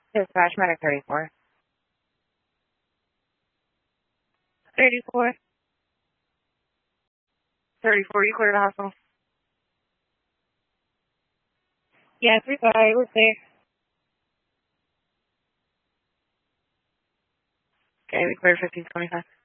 Dispatch medic 34. 34. 34, you cleared the hospital? Yes, we thought it was there. Okay, we cleared 1525.